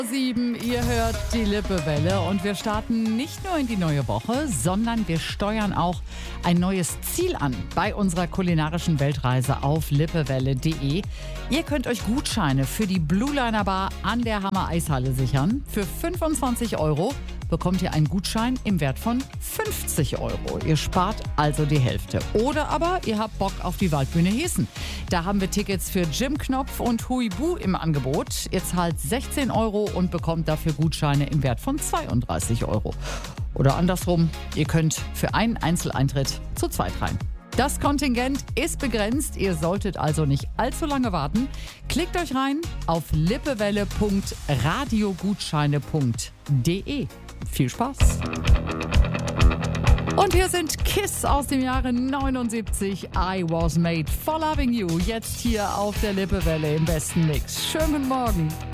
7, ihr hört die Lippewelle und wir starten nicht nur in die neue Woche, sondern wir steuern auch ein neues Ziel an bei unserer kulinarischen Weltreise auf lippewelle.de. Ihr könnt euch Gutscheine für die Blue Liner Bar an der Hammer Eishalle sichern. Für 25 € bekommt ihr einen Gutschein im Wert von 50 €. Ihr spart also die Hälfte. Oder aber ihr habt Bock auf die Waldbühne Hessen. Da haben wir Tickets für Jim Knopf und Huibu im Angebot. Ihr zahlt 16 € und bekommt dafür Gutscheine im Wert von 32 €. Oder andersrum, ihr könnt für einen Einzeleintritt zu zweit rein. Das Kontingent ist begrenzt, ihr solltet also nicht allzu lange warten. Klickt euch rein auf lippewelle.radiogutscheine.de. Viel Spaß! Und hier sind Kiss aus dem Jahre 79. I was made for loving you. Jetzt hier auf der Lippewelle im besten Mix. Schönen guten Morgen.